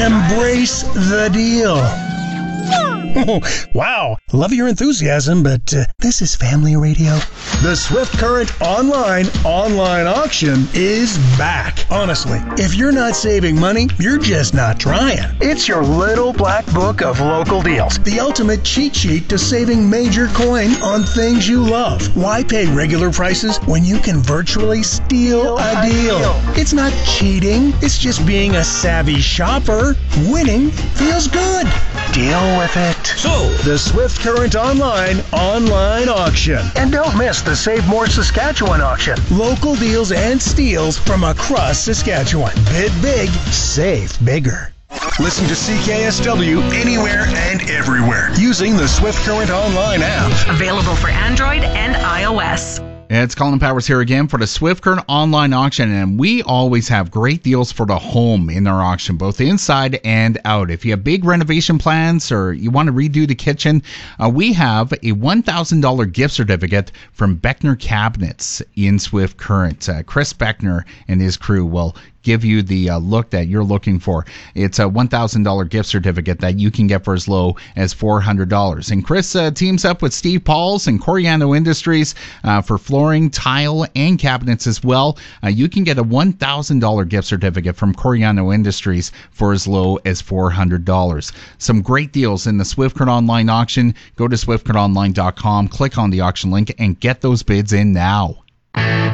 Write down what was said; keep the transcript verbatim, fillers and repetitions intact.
Embrace the deal. Oh, wow, love your enthusiasm, but uh, this is family radio. The Swift Current Online Online Auction is back. Honestly, if you're not saving money, you're just not trying. It's your little black book of local deals. The ultimate cheat sheet to saving major coin on things you love. Why pay regular prices when you can virtually steal a deal? It's not cheating. It's just being a savvy shopper. Winning feels good. Deal with it. So, the Swift Current Online Online Auction. And don't miss the Save More Saskatchewan auction. Local deals and steals from across Saskatchewan. Bid big, save bigger. Listen to C K S W anywhere and everywhere using the Swift Current Online app. Available for Android and iOS. It's Colin Powers here again for the Swift Current Online Auction, and we always have great deals for the home in our auction, both inside and out. If you have big renovation plans or you want to redo the kitchen, uh, we have a one thousand dollars gift certificate from Beckner Cabinets in Swift Current. Uh, Chris Beckner and his crew will give you the uh, look that you're looking for. It's a one thousand dollars gift certificate that you can get for as low as four hundred dollars. And Chris uh, teams up with Steve Pauls and Coriando Industries uh, for flooring, tile, and cabinets as well. Uh, you can get a one thousand dollars gift certificate from Coriando Industries for as low as four hundred dollars. Some great deals in the Swift Current Online auction. Go to swift current online dot com, click on the auction link, and get those bids in now.